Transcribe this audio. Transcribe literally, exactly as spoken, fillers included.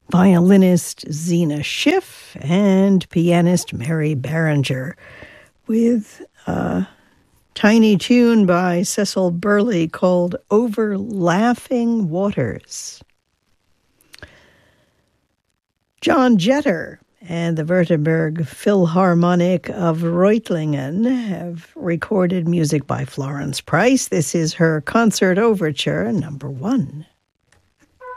violinist Zena Schiff and pianist Mary Barringer, with a tiny tune by Cecil Burley called Over Laughing Waters. John Jetter and the Württemberg Philharmonic of Reutlingen have recorded music by Florence Price. This is her Concert Overture number one.